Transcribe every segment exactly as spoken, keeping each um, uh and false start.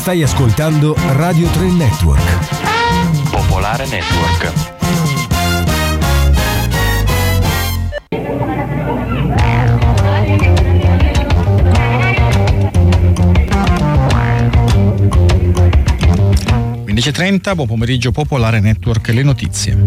Stai ascoltando Radio tre Network. Popolare Network. quindici e trenta, buon pomeriggio, Popolare Network, le notizie.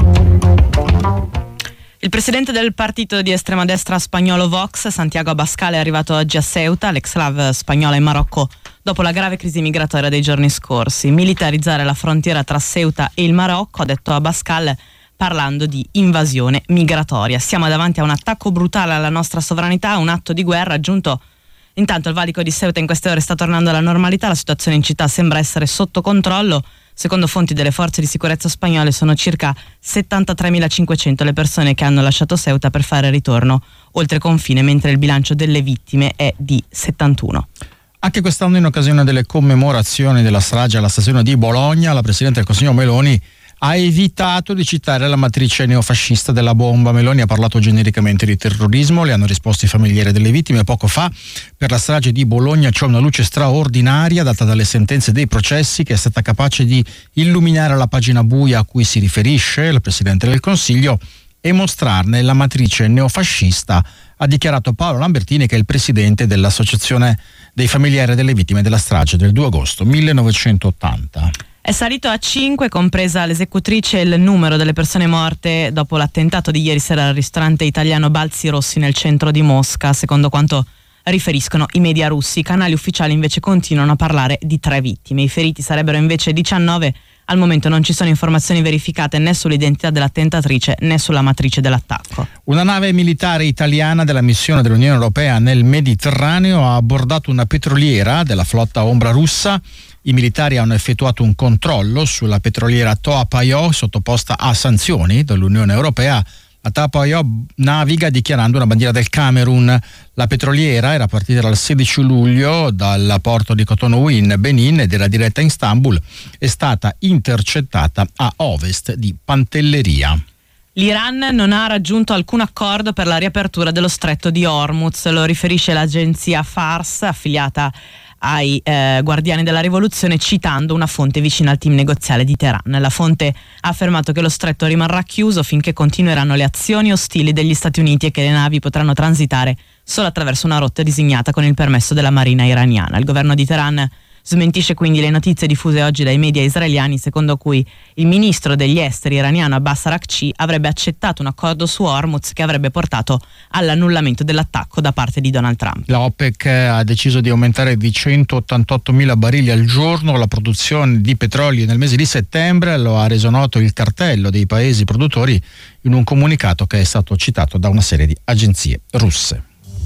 Il presidente del partito di estrema destra spagnolo Vox, Santiago Abascal, è arrivato oggi a Ceuta, l'exclave spagnola in Marocco, dopo la grave crisi migratoria dei giorni scorsi. Militarizzare la frontiera tra Ceuta e il Marocco, ha detto Abascal, parlando di invasione migratoria. Siamo davanti a un attacco brutale alla nostra sovranità, un atto di guerra. Aggiunto: intanto il valico di Ceuta in queste ore sta tornando alla normalità, la situazione in città sembra essere sotto controllo. Secondo fonti delle forze di sicurezza spagnole sono circa settantatremilacinquecento le persone che hanno lasciato Ceuta per fare ritorno oltre confine, mentre il bilancio delle vittime è di settantuno. Anche quest'anno, in occasione delle commemorazioni della strage alla stazione di Bologna, la Presidente del Consiglio Meloni ha evitato di citare la matrice neofascista della bomba. Meloni ha parlato genericamente di terrorismo, le hanno risposto i familiari delle vittime. Poco fa, per la strage di Bologna c'è una luce straordinaria data dalle sentenze dei processi, che è stata capace di illuminare la pagina buia a cui si riferisce il Presidente del Consiglio e mostrarne la matrice neofascista, ha dichiarato Paolo Lambertini, che è il presidente dell'Associazione dei familiari delle vittime della strage del due agosto millenovecentottanta. È salito a cinque, compresa l'esecutrice, il numero delle persone morte dopo l'attentato di ieri sera al ristorante italiano Balzi Rossi nel centro di Mosca, secondo quanto riferiscono i media russi. I canali ufficiali invece continuano a parlare di tre vittime. I feriti sarebbero invece diciannove. Al momento non ci sono informazioni verificate né sull'identità dell'attentatrice né sulla matrice dell'attacco. Una nave militare italiana della missione dell'Unione Europea nel Mediterraneo ha abbordato una petroliera della flotta ombra russa. I militari hanno effettuato un controllo sulla petroliera Toa-Payoh, sottoposta a sanzioni dall'Unione Europea. La Toa-Payoh naviga dichiarando una bandiera del Camerun. La petroliera era partita dal sedici luglio dal porto di Cotonou in Benin ed era diretta in Istanbul. È stata intercettata a ovest di Pantelleria. L'Iran non ha raggiunto alcun accordo per la riapertura dello stretto di Hormuz, lo riferisce l'agenzia Fars, affiliata ai eh, Guardiani della Rivoluzione, citando una fonte vicina al team negoziale di Teheran. La fonte ha affermato che lo stretto rimarrà chiuso finché continueranno le azioni ostili degli Stati Uniti e che le navi potranno transitare solo attraverso una rotta designata con il permesso della marina iraniana. Il governo di Teheran smentisce quindi le notizie diffuse oggi dai media israeliani, secondo cui il ministro degli esteri iraniano Abbas Araghchi avrebbe accettato un accordo su Hormuz che avrebbe portato all'annullamento dell'attacco da parte di Donald Trump. La OPEC ha deciso di aumentare di centottantottomila barili al giorno la produzione di petrolio nel mese di settembre. Lo ha reso noto il cartello dei paesi produttori in un comunicato che è stato citato da una serie di agenzie russe.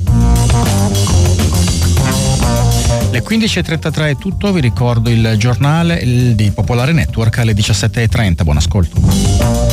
Le quindici e trentatré è tutto, vi ricordo il giornale di Popolare Network alle diciassette e trenta. Buon ascolto.